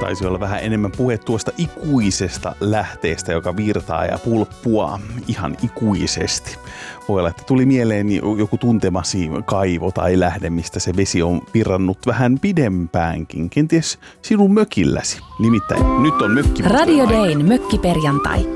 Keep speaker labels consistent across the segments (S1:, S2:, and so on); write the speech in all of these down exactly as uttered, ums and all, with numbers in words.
S1: taisi olla vähän enemmän puhe tuosta ikuisesta lähteestä, joka virtaa ja pulppuaa ihan ikuisesti. Voi olla, että tuli mieleen joku tuntemasi kaivo tai lähde, mistä se vesi on virrannut vähän pidempäänkin. Kenties sinun mökilläsi. Nimittäin nyt on mökkimuistoja.
S2: Radio Dayn mökkiperjantai.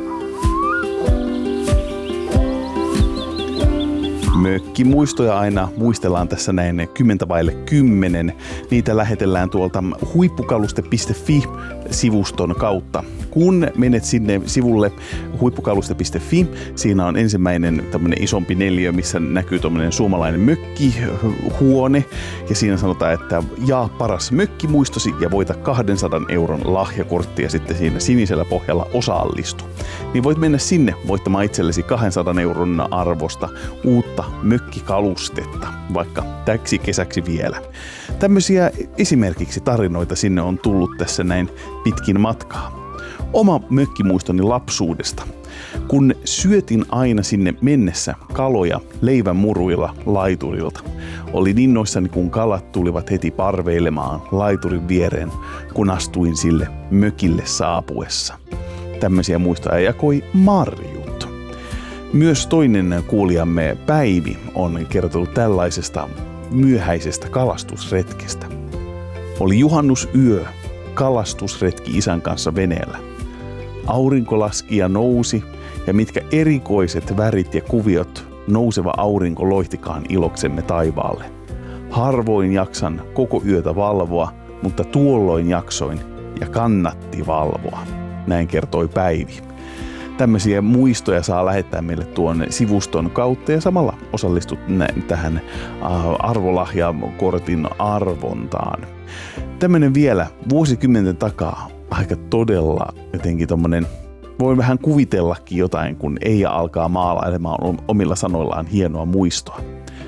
S1: Mökkimuistoja aina muistellaan tässä näin kymmentä vaille kymmenen. Niitä lähetellään tuolta huippukaluste piste fi-sivuston kautta. Kun menet sinne sivulle huippukaluste piste fi, siinä on ensimmäinen tämmöinen isompi neliö, missä näkyy tämmöinen suomalainen mökkihuone. Ja siinä sanotaan, että jaa paras mökkimuistosi ja voita kahdensadan euron lahjakorttia sitten siinä sinisellä pohjalla osallistu. Niin voit mennä sinne voittamaan itsellesi kahdensadan euron arvosta uutta mökkikalustetta, vaikka täksi kesäksi vielä. Tämmöisiä esimerkiksi tarinoita sinne on tullut tässä näin pitkin matkaa. Oma mökkimuistoni lapsuudesta. Kun syötin aina sinne mennessä kaloja leivänmuruilla laiturilta. Olin innoissani, kun kalat tulivat heti parveilemaan laiturin viereen, kun astuin sille mökille saapuessa. Tämmöisiä muistoja jakoi Marjut. Myös toinen kuulijamme Päivi on kertonut tällaisesta myöhäisestä kalastusretkestä. Oli juhannusyö, kalastusretki isän kanssa veneellä. Aurinko laski ja nousi, ja mitkä erikoiset värit ja kuviot nouseva aurinko loihtikaan iloksemme taivaalle. Harvoin jaksan koko yötä valvoa, mutta tuolloin jaksoin ja kannatti valvoa. Näin kertoi Päivi. Tämmöisiä muistoja saa lähettää meille tuon sivuston kautta ja samalla osallistut tähän arvolahjakortin arvontaan. Tämmöinen vielä vuosikymmenten takaa aika todella jotenkin tommonen, voi vähän kuvitellakin jotain, kun Eija alkaa maalailemaan omilla sanoillaan hienoa muistoa.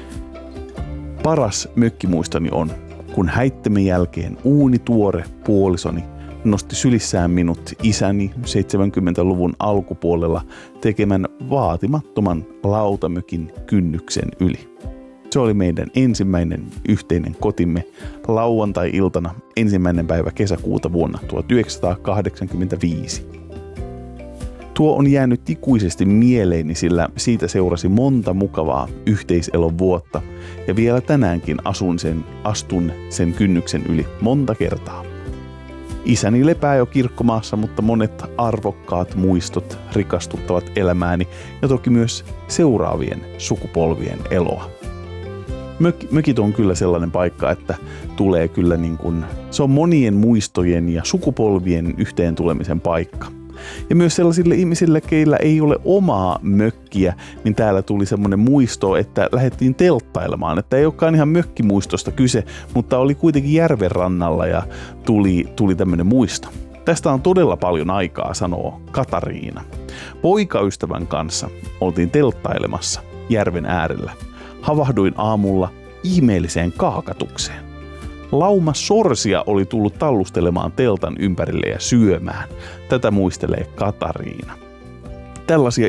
S1: Paras mökkimuistoni on, kun häittämän jälkeen uuni tuore puolisoni nosti sylissään minut isäni seitsemänkymmentäluvun alkupuolella tekemän vaatimattoman lautamökin kynnyksen yli. Se oli meidän ensimmäinen yhteinen kotimme lauantai-iltana ensimmäinen päivä kesäkuuta vuonna tuhatyhdeksänsataakahdeksankymmentäviisi. Tuo on jäänyt ikuisesti mieleeni, sillä siitä seurasi monta mukavaa yhteiselon vuotta ja vielä tänäänkin asun sen, astun sen kynnyksen yli monta kertaa. Isäni lepää jo kirkkomaassa, mutta monet arvokkaat muistot rikastuttavat elämääni ja toki myös seuraavien sukupolvien eloa. Mök- mökit on kyllä sellainen paikka, että tulee kyllä niin kuin, se on monien muistojen ja sukupolvien yhteen tulemisen paikka. Ja myös sellaisille ihmisille, keillä ei ole omaa mökkiä, niin täällä tuli semmoinen muisto, että lähdettiin telttailemaan. Että ei olekaan ihan mökkimuistosta kyse, mutta oli kuitenkin järven rannalla ja tuli, tuli tämmöinen muisto. Tästä on todella paljon aikaa, sanoo Katariina. Poikaystävän kanssa oltiin telttailemassa järven äärellä. Havahduin aamulla ihmeelliseen kaakatukseen. Lauma sorsia oli tullut tallustelemaan teltan ympärille ja syömään. Tätä muistelee Katariina. Tällaisia